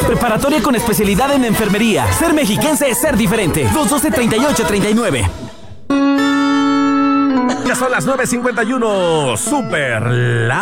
Preparatoria con especialidad en enfermería. Ser mexiquense es ser diferente. 212-3839. Ya son las 9:51. Super